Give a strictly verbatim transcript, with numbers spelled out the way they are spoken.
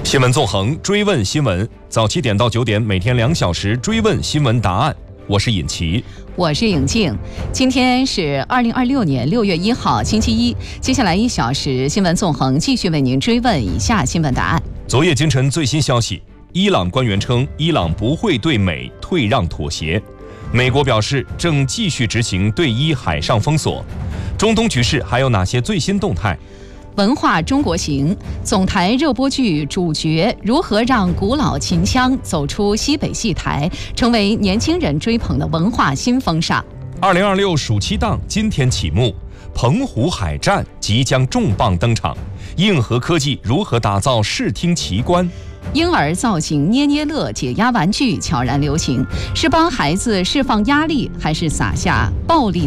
新闻纵横，追问新闻，早七点到九点，每天两小时追问新闻答案。我是尹奇， 我是颖静。今天是二零二六年六月一号，星期一。接下来一小时，新闻纵横继续为您追问以下新闻答案。 昨夜今晨最新消息，伊朗官员称，伊朗不会对美退让妥协。美国表示正继续执行对伊海上封锁。中东局势还有哪些最新动态？ 文化中国行，总台热播剧主角如何让古老秦腔走出西北戏台，成为年轻人追捧的文化新风尚。 二零二六暑期档今天启幕，澎湖海战即将重磅登场，硬核科技如何打造视听奇观？ 婴儿造型捏捏乐解压玩具悄然流行，是帮孩子释放压力，还是撒下暴力